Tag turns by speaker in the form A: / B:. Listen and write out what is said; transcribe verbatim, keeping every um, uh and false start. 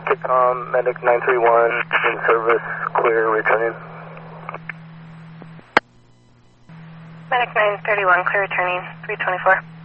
A: Kitcom, Medic nine three one, in service, clear, returning.
B: Medic nine thirty-one, clear returning, three twenty-four.